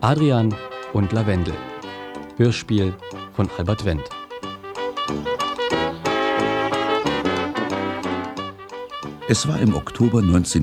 Adrian und Lavendel. Hörspiel von Albert Wendt. Es war im Oktober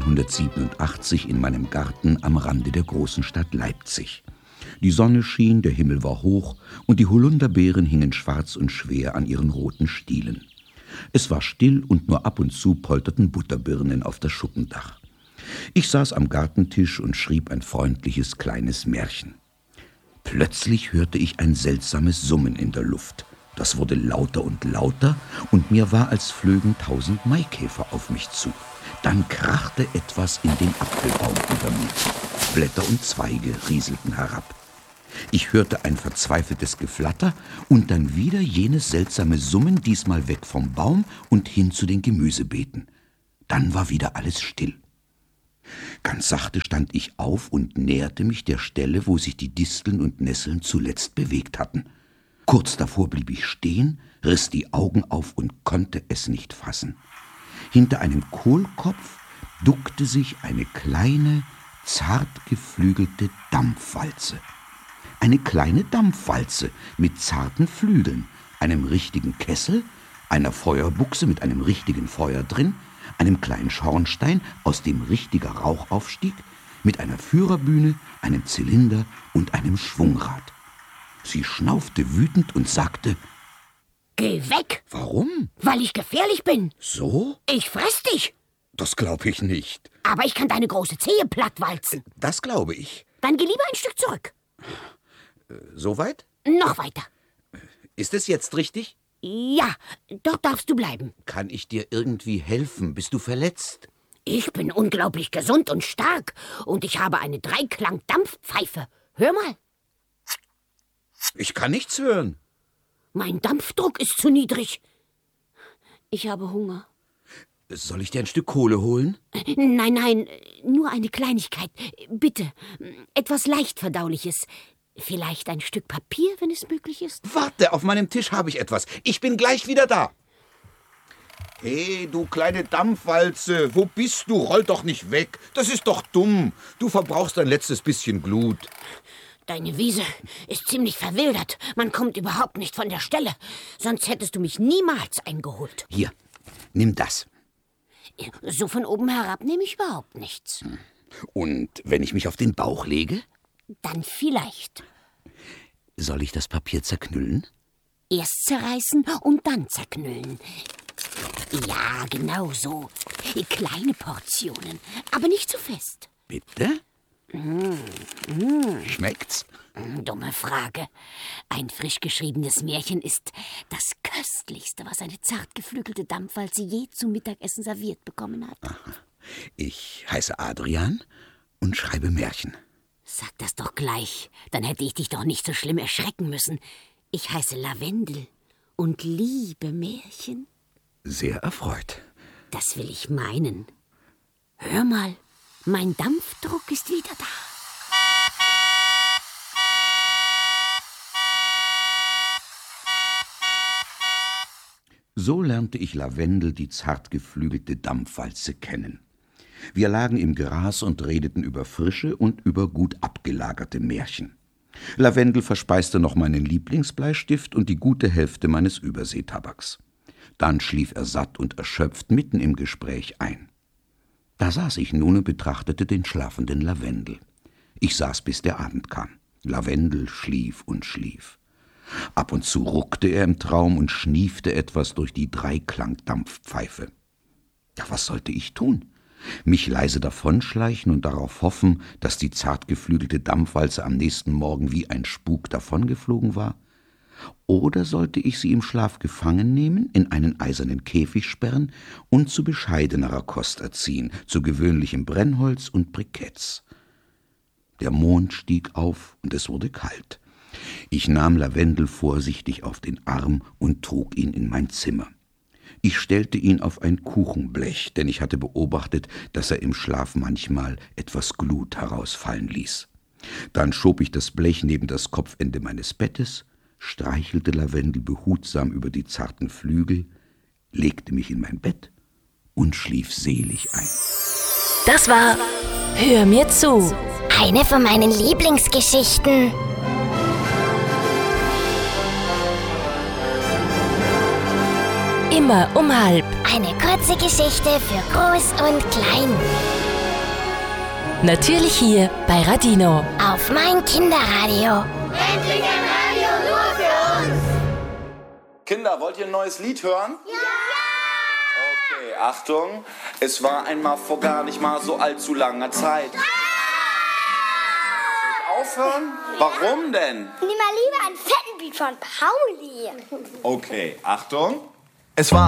1987 in meinem Garten am Rande der großen Stadt Leipzig. Die Sonne schien, der Himmel war hoch und die Holunderbeeren hingen schwarz und schwer an ihren roten Stielen. Es war still und nur ab und zu polterten Butterbirnen auf das Schuppendach. Ich saß am Gartentisch und schrieb ein freundliches kleines Märchen. Plötzlich hörte ich ein seltsames Summen in der Luft. Das wurde lauter und lauter und mir war, als flögen 1000 Maikäfer auf mich zu. Dann krachte etwas in den Apfelbaum über mir. Blätter und Zweige rieselten herab. Ich hörte ein verzweifeltes Geflatter und dann wieder jenes seltsame Summen, diesmal weg vom Baum und hin zu den Gemüsebeeten. Dann war wieder alles still. Ganz sachte stand ich auf und näherte mich der Stelle, wo sich die Disteln und Nesseln zuletzt bewegt hatten. Kurz davor blieb ich stehen, riss die Augen auf und konnte es nicht fassen. Hinter einem Kohlkopf duckte sich eine kleine, zart geflügelte Dampfwalze. Eine kleine Dampfwalze mit zarten Flügeln, einem richtigen Kessel, einer Feuerbuchse mit einem richtigen Feuer drin, einem kleinen Schornstein, aus dem richtiger Rauch aufstieg, mit einer Führerbühne, einem Zylinder und einem Schwungrad. Sie schnaufte wütend und sagte: Geh weg! Warum? Weil ich gefährlich bin. So? Ich fress dich. Das glaube ich nicht. Aber ich kann deine große Zehe plattwalzen. Das glaube ich. Dann geh lieber ein Stück zurück. So weit? Noch weiter. Ist es jetzt richtig? Ja, dort darfst du bleiben. Kann ich dir irgendwie helfen? Bist du verletzt? Ich bin unglaublich gesund und stark und ich habe eine Dreiklang-Dampfpfeife. Hör mal. Ich kann nichts hören. Mein Dampfdruck ist zu niedrig. Ich habe Hunger. Soll ich dir ein Stück Kohle holen? Nein, nur eine Kleinigkeit. Bitte, etwas Leichtverdauliches. Vielleicht ein Stück Papier, wenn es möglich ist? Warte, auf meinem Tisch habe ich etwas. Ich bin gleich wieder da. Hey, du kleine Dampfwalze, wo bist du? Roll doch nicht weg. Das ist doch dumm. Du verbrauchst ein letztes bisschen Glut. Deine Wiese ist ziemlich verwildert. Man kommt überhaupt nicht von der Stelle. Sonst hättest du mich niemals eingeholt. Hier, nimm das. So von oben herab nehme ich überhaupt nichts. Und wenn ich mich auf den Bauch lege? Dann vielleicht. Soll ich das Papier zerknüllen? Erst zerreißen und dann zerknüllen. Ja, genau so. Kleine Portionen, aber nicht zu fest. Bitte? Schmeckt's? Dumme Frage. Ein frisch geschriebenes Märchen ist das Köstlichste, was eine zart geflügelte Dampfwalze je zum Mittagessen serviert bekommen hat. Aha. Ich heiße Adrian und schreibe Märchen. Sag das doch gleich, dann hätte ich dich doch nicht so schlimm erschrecken müssen. Ich heiße Lavendel und liebe Märchen. Sehr erfreut. Das will ich meinen. Hör mal, mein Dampfdruck ist wieder da. So lernte ich Lavendel, die zart geflügelte Dampfwalze, kennen. Wir lagen im Gras und redeten über frische und über gut abgelagerte Märchen. Lavendel verspeiste noch meinen Lieblingsbleistift und die gute Hälfte meines Überseetabaks. Dann schlief er satt und erschöpft mitten im Gespräch ein. Da saß ich nun und betrachtete den schlafenden Lavendel. Ich saß, bis der Abend kam. Lavendel schlief und schlief. Ab und zu ruckte er im Traum und schniefte etwas durch die Dreiklang-Dampfpfeife. Ja, was sollte ich tun? Mich leise davonschleichen und darauf hoffen, dass die zart geflügelte Dampfwalze am nächsten Morgen wie ein Spuk davongeflogen war? Oder sollte ich sie im Schlaf gefangen nehmen, in einen eisernen Käfig sperren und zu bescheidenerer Kost erziehen, zu gewöhnlichem Brennholz und Briketts? Der Mond stieg auf und es wurde kalt. Ich nahm Lavendel vorsichtig auf den Arm und trug ihn in mein Zimmer. Ich stellte ihn auf ein Kuchenblech, denn ich hatte beobachtet, dass er im Schlaf manchmal etwas Glut herausfallen ließ. Dann schob ich das Blech neben das Kopfende meines Bettes, streichelte Lavendel behutsam über die zarten Flügel, legte mich in mein Bett und schlief selig ein. Das war Hör mir zu, Eine von meinen Lieblingsgeschichten. Immer um halb. Eine kurze Geschichte für Groß und Klein. Natürlich hier bei Radino. Auf mein Kinderradio. Endlich ein Radio nur für uns! Kinder, wollt ihr ein neues Lied hören? Ja! Okay, Achtung. Es war einmal vor gar nicht mal so allzu langer Zeit. Soll ich aufhören? Warum denn? Nimm mal lieber einen fetten Beat von Pauli. Okay, Achtung. Es war